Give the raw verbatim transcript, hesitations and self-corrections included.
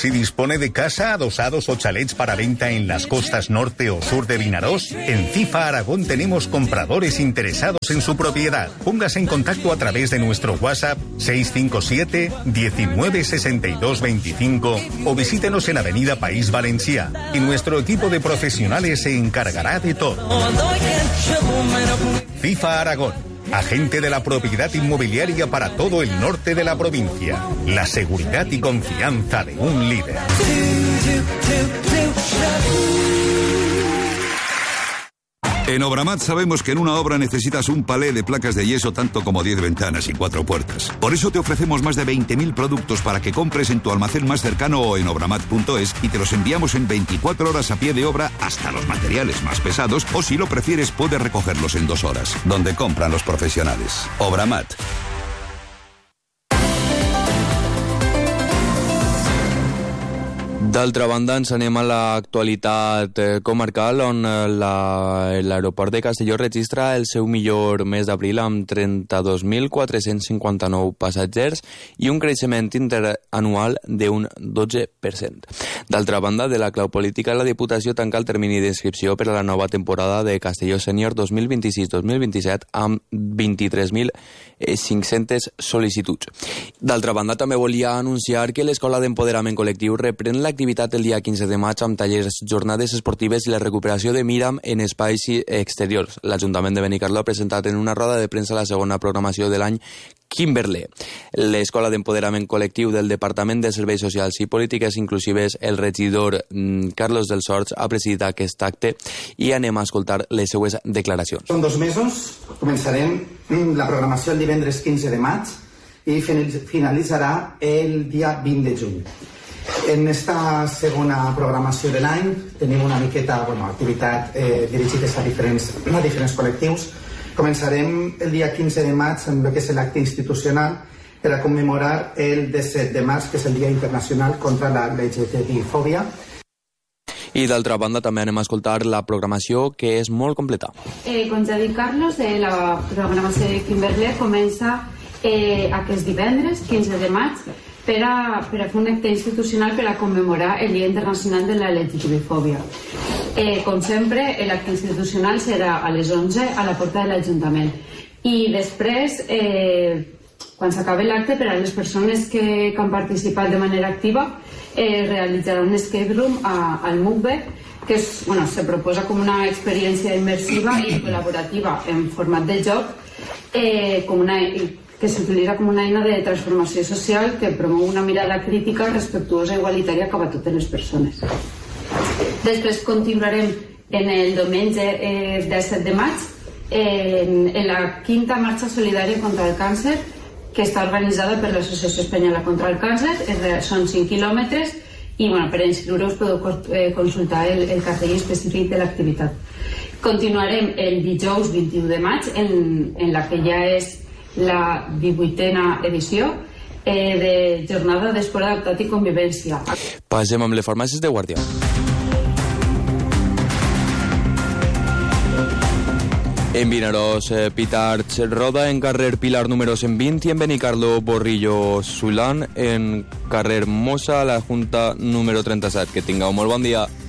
Si dispone de casa, adosados o chalets para venta en las costas norte o sur de Vinarós, en FIFA Aragón tenemos compradores interesados en su propiedad. Póngase en contacto a través de nuestro WhatsApp seis cinco siete, diecinueve sesenta y dos veinticinco o visítenos en Avenida País Valencià y nuestro equipo de profesionales se encargará de todo. FIFA Aragón, agente de la propiedad inmobiliaria para todo el norte de la provincia. La seguridad y confianza de un líder. En Obramat sabemos que en una obra necesitas un palé de placas de yeso tanto como diez ventanas y cuatro puertas. Por eso te ofrecemos más de veinte mil productos para que compres en tu almacén más cercano o en obramat punto es y te los enviamos en veinticuatro horas a pie de obra hasta los materiales más pesados, o si lo prefieres puedes recogerlos en dos horas. Donde compran los profesionales. Obramat. D'altra banda, ens anem a l'actualitat comarcal, on l'aeroport de Castelló registra el seu millor mes d'abril amb trenta-dos mil quatre-cents cinquanta-nou passatgers i un creixement interanual d'un dotze per cent. D'altra banda, de la clau política, la Diputació tanca el termini d'inscripció per a la nova temporada de Castelló Sènior dos mil vint-i-sis dos mil vint-i-set amb vint-i-tres mil cinc-centes sol·licituds. D'altra banda, també volia anunciar que l'Escola d'Empoderament Col·lectiu reprèn l'activitat el dia quinze de maig amb tallers, jornades esportives i la recuperació de Míram en espais exteriors. L'Ajuntament de Benicarló ha presentat en una roda de premsa la segona programació de l'any Kimberley. L'Escola d'Empoderament Col·lectiu del Departament de Serveis Socials i Polítiques Inclusives, el regidor Carlos del Sorts, ha presidit aquest acte i anem a escoltar les seues declaracions. Són dos mesos, començarem la programació el divendres quinze de maig i finalitzarà el dia vint de juny. En esta segona programació de l'any tenim una miqueta, bueno, activitat eh, dirigides a diferents, a diferents col·lectius. Començarem el dia quinze de maig amb el que és l'acte institucional per a commemorar el disset de març, que és el Dia Internacional contra la L G B T fòbia. I d'altra banda també anem a escoltar la programació, que és molt completa. Eh, com ja ha dit Carlos, eh, la programació de Kimberley comença eh, aquest divendres, quinze de maig, per a, per a fer un acte institucional per a commemorar el Dia Internacional de la L G B T fòbia. Eh, com sempre, l'acte institucional serà a les onze a la porta de l'Ajuntament. I després, eh, quan s'acabi l'acte, per a les persones que, que han participat de manera activa, eh, realitzarà un escape room a, al MUCBE, que és, bueno, se proposa com una experiència immersiva i col·laborativa en format de joc, eh, com una... que s'utilitza com una eina de transformació social que promou una mirada crítica, respectuosa i igualitària cap a totes les persones. Després continuarem en el diumenge eh, disset de maig en, en la quinta marxa solidària contra el càncer, que està organitzada per l'Associació Espanyola contra el Càncer. Són cinc quilòmetres i, bueno, per inscriure-us podeu consultar el, el cartell específic de l'activitat. Continuarem el dijous vint-i-u de maig en, en la que ja és la divuitena edició eh, de Jornada d'Esport Adaptat i Convivència. Passem amb les farmàcies de Guàrdia. En Vinaròs, eh, Pitarch Roda en carrer Pilar número cent vint i en Benicarló Borrillo Sulan en carrer Mosa a la Junta número trenta-set. Que tingueu molt bon dia.